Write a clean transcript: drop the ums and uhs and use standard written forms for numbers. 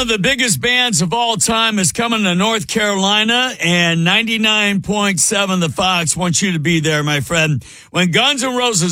of the biggest bands of all time is coming to North Carolina, and 99.7 The Fox wants you to be there, my friend. When Guns N' Roses